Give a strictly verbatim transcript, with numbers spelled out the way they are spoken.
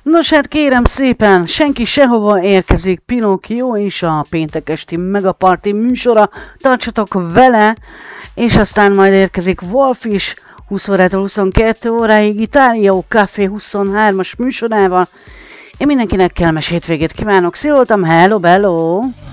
Nos hát kérem szépen, senki sehova érkezik, Pinocchio és a péntek esti Megaparty műsora, tartsatok vele, és aztán majd érkezik Wolf is, húsz órától huszonkettő óráig Itália Café huszonhármas műsorával. Én mindenkinek kellemes hétvégét kívánok, szóltam, hello, hello!